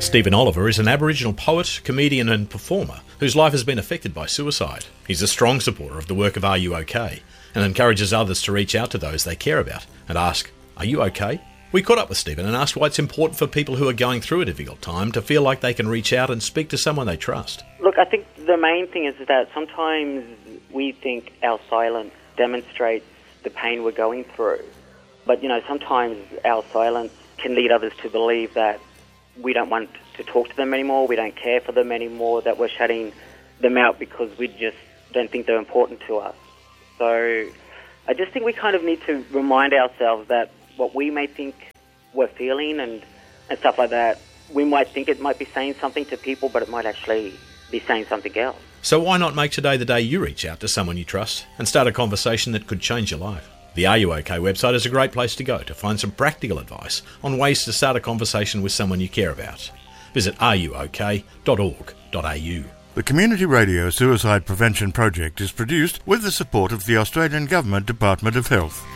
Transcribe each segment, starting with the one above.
Stephen Oliver is an Aboriginal poet, comedian and performer whose life has been affected by suicide. He's a strong supporter of the work of Are You OK? And encourages others to reach out to those they care about and ask, are you okay? We caught up with Stephen and asked why it's important for people who are going through a difficult time to feel like they can reach out and speak to someone they trust. Look, I think the main thing is that sometimes we think our silence demonstrates the pain we're going through. But, sometimes our silence can lead others to believe that we don't want to talk to them anymore, we don't care for them anymore, that we're shutting them out because we just don't think they're important to us. So I just think we kind of need to remind ourselves that what we may think we're feeling and stuff like that, we might think it might be saying something to people, but it might actually be saying something else. So why not make today the day you reach out to someone you trust and start a conversation that could change your life? The Are You OK website is a great place to go to find some practical advice on ways to start a conversation with someone you care about. Visit areyouok.org.au. The Community Radio Suicide Prevention Project is produced with the support of the Australian Government Department of Health.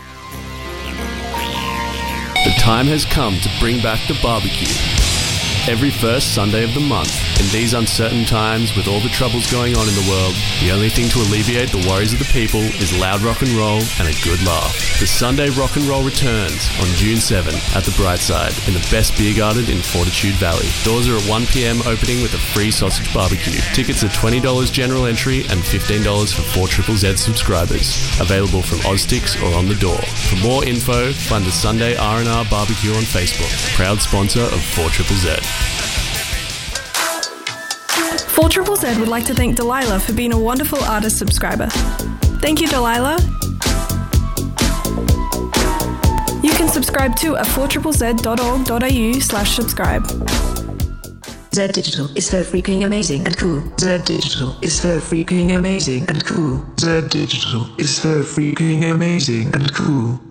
The time has come to bring back the barbecue. Every first Sunday of the month. In these uncertain times, with all the troubles going on in the world, the only thing to alleviate the worries of the people is loud rock and roll and a good laugh. The Sunday Rock and Roll returns on June 7 at the Brightside in the best beer garden in Fortitude Valley. Doors are at 1 p.m, opening with a free sausage barbecue. Tickets are $20 general entry and $15 for 4ZZZ subscribers. Available from Oztix or on the door. For more info, find the Sunday R&R Barbecue on Facebook. Proud sponsor of 4ZZZ. 4ZZZ would like to thank Delilah for being a wonderful artist subscriber. Thank you, Delilah. You can subscribe too at 4ZZZ.org.au/subscribe. Z Digital is so freaking amazing and cool. Z Digital is so freaking amazing and cool. Z Digital is so freaking amazing and cool.